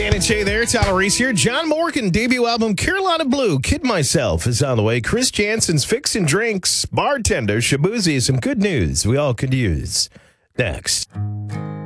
Dan and Shay there. Tyler Reese here. John Morgan debut album Carolina Blue. Kid Myself is on the way. Chris Jansen's Fixin' Drinks. Bartender Shabuzi. Some good news we all could use. Next.